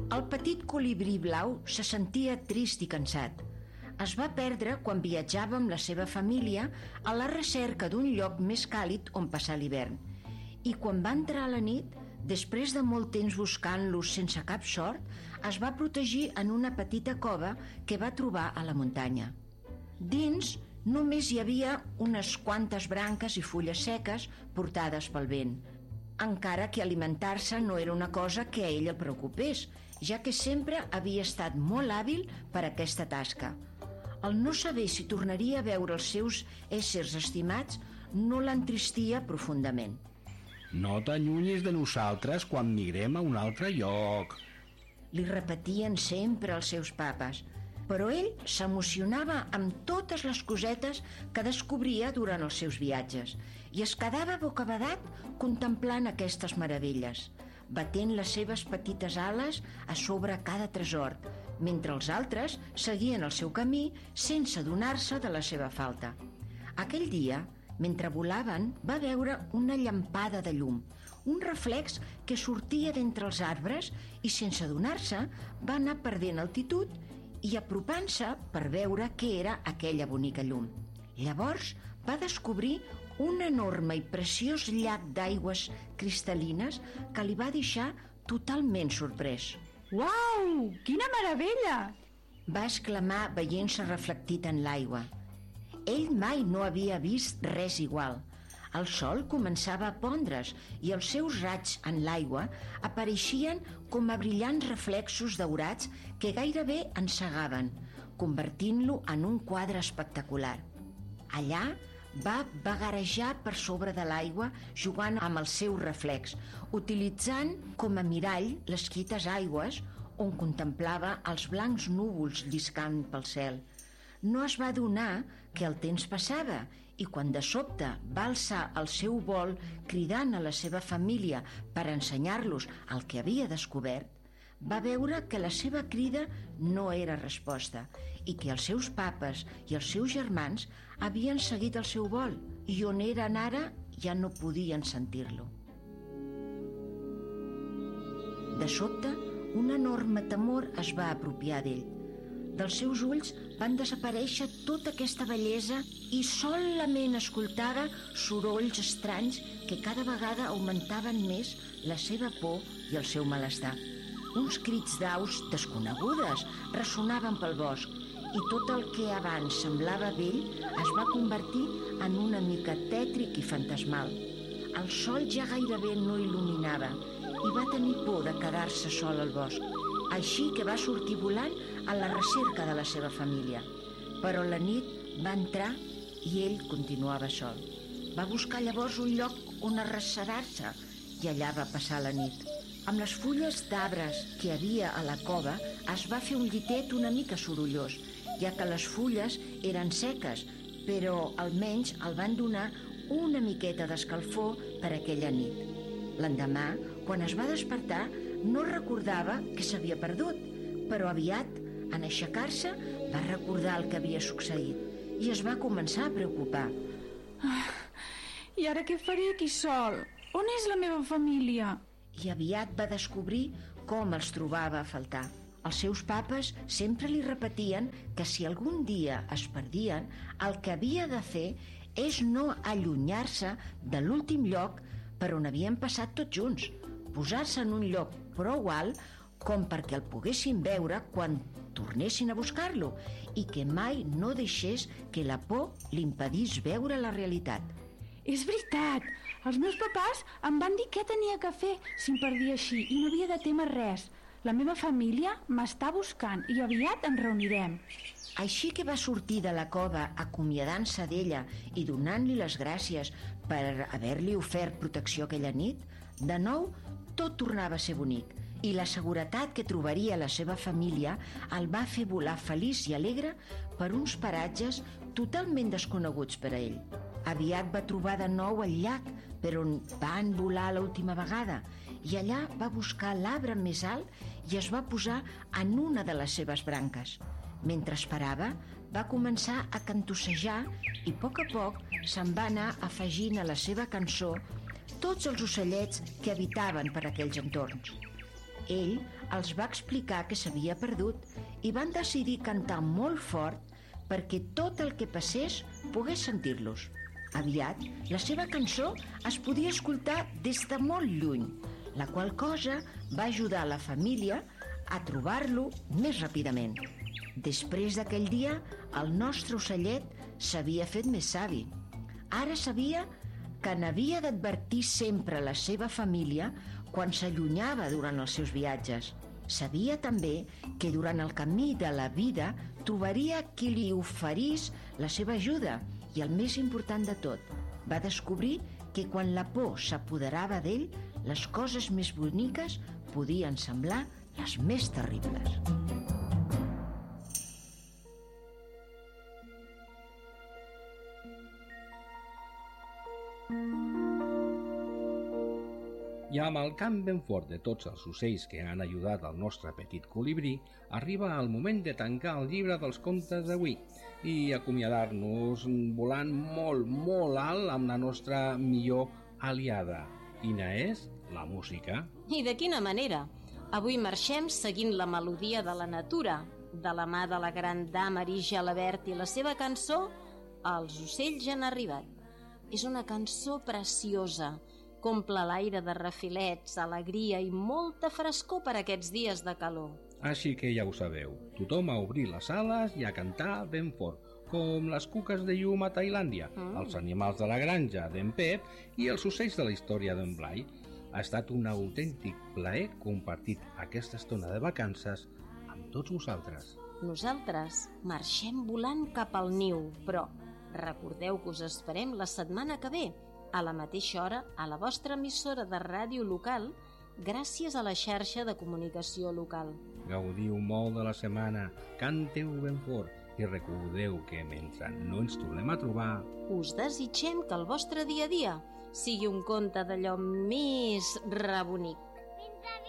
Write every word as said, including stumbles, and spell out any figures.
El petit colibrí blau se sentia trist i cansat. Es va perdre quan viatjava amb la seva família a la recerca d'un lloc més càlid on passar l'hivern. I quan va entrar a la nit, després de molt temps buscant-los sense cap sort, es va protegir en una petita cova que va trobar a la muntanya. Dins només hi havia unes quantes branques i fulles seques portades pel vent, encara que alimentar-se no era una cosa que a ell el preocupés, ja que sempre havia estat molt hàbil per a aquesta tasca. El no saber si tornaria a veure els seus éssers estimats no l'entristia profundament. No t'allunyis de nosaltres quan migrem a un altre lloc, li repetien sempre els seus papes, però ell s'emocionava amb totes les cosetes que descobria durant els seus viatges i es quedava bocabadat contemplant aquestes meravelles, batent les seves petites ales a sobre cada tresor, mentre els altres seguien el seu camí sense adonar-se de la seva falta. Aquell dia, mentre volaven, va veure una llampada de llum, un reflex que sortia d'entre els arbres i, sense adonar-se, va anar perdent altitud i apropant-se per veure què era aquella bonica llum. Llavors va descobrir un enorme i preciós llac d'aigües cristal·lines que li va deixar totalment sorprès. Uau! Quina meravella! Va exclamar veient-se reflectit en l'aigua. Ell mai no havia vist res igual. El sol començava a pondre's i els seus raigs en l'aigua apareixien com a brillants reflexos daurats que gairebé encegaven, convertint-lo en un quadre espectacular. Allà va vagarejar per sobre de l'aigua jugant amb el seu reflex, utilitzant com a mirall les quites aigües on contemplava els blancs núvols lliscant pel cel. No es va adonar que el temps passava i quan de sobte va alçar el seu vol cridant a la seva família per ensenyar-los el que havia descobert, va veure que la seva crida no era resposta i que els seus papes i els seus germans havien seguit el seu vol i on eren ara ja no podien sentir-lo. De sobte, un enorme temor es va apropiar d'ell. Dels seus ulls van desaparèixer tota aquesta bellesa i solament escoltava sorolls estranys que cada vegada augmentaven més la seva por i el seu malestar. Uns crits d'aus desconegudes ressonaven pel bosc i tot el que abans semblava vell es va convertir en una mica tètric i fantasmal. El sol ja gairebé no il·luminava i va tenir por de quedar-se sol al bosc, així que va sortir volant a la recerca de la seva família. Però la nit va entrar i ell continuava sol. Va buscar llavors un lloc on arrecerar-se i allà va passar la nit. Amb les fulles d'arbres que hi havia a la cova es va fer un llitet una mica sorollós, ja que les fulles eren seques, però almenys el van donar una miqueta d'escalfor per aquella nit. L'endemà, quan es va despertar, no recordava que s'havia perdut, però aviat, en aixecar-se, va recordar el que havia succeït i es va començar a preocupar. Ah, I ara què faré aquí sol? On és la meva família? I aviat va descobrir com els trobava a faltar. Els seus papes sempre li repetien que si algun dia es perdien, el que havia de fer és no allunyar-se de l'últim lloc per on havien passat tots junts, posar-se en un lloc prou alt com perquè el poguessin veure quan tornessin a buscar-lo i que mai no deixés que la por li impedís veure la realitat. És veritat! Els meus papàs em van dir què tenia que fer si em perdia així i no havia de témer res. La meva família m'està buscant i aviat ens reunirem. Així que va sortir de la cova acomiadant-se d'ella i donant-li les gràcies per haver-li ofert protecció aquella nit, de nou tot tornava a ser bonic i la seguretat que trobaria la seva família el va fer volar feliç i alegre per uns paratges totalment desconeguts per a ell. Aviat va trobar de nou el llac per on van volar l'última vegada i allà va buscar l'arbre més alt i es va posar en una de les seves branques. Mentre esperava, va començar a cantossejar i a poc a poc se'n va anar afegint a la seva cançó tots els ocellets que habitaven per aquells entorns. Ell els va explicar que s'havia perdut i van decidir cantar molt fort perquè tot el que passés pogués sentir-los. Aviat, la seva cançó es podia escoltar des de molt lluny, la qual cosa va ajudar la família a trobar-lo més ràpidament. Després d'aquell dia, el nostre ocellet s'havia fet més savi. Ara sabia que n'havia d'advertir sempre la seva família quan s'allunyava durant els seus viatges. Sabia també que durant el camí de la vida trobaria qui li oferís la seva ajuda i el més important de tot, va descobrir que quan la por s'apoderava d'ell, les coses més boniques podien semblar les més terribles. I amb el cant ben fort de tots els ocells que han ajudat al nostre petit colibrí, arriba el moment de tancar el llibre dels contes d'avui i acomiadar-nos volant molt, molt alt amb la nostra millor aliada. Quina és? La música. I de quina manera? Avui marxem seguint la melodia de la natura, de la mà de la gran dama Marie Jalabert i la seva cançó Els ocells han arribat. És una cançó preciosa, comple l'aire de refilets, alegria i molta frescor per aquests dies de calor. Així que ja ho sabeu, tothom a obrir les ales i a cantar ben fort, com les cuques de llum a Tailàndia, mm. els animals de la granja d'en Pep i els ocells de la història d'en Blai. Ha estat un autèntic plaer compartir aquesta estona de vacances amb tots vosaltres. Nosaltres marxem volant cap al niu, però recordeu que us esperem la setmana que ve, a la mateixa hora, a la vostra emissora de ràdio local, gràcies a la xarxa de comunicació local. Gaudiu molt de la setmana, canteu ben fort i recordeu que mentre no ens tornem a trobar, us desitgem que el vostre dia a dia sigui un conte d'allò més rebonic.